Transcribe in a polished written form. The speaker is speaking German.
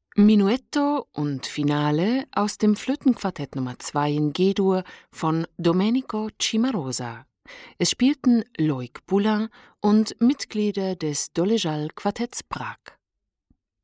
Menuetto und Finale aus dem Flötenquartett Nummer 2 in G-Dur von Domenico Cimarosa. Es spielten Loïc Poulain und Mitglieder des Doležal Quartetts Prag.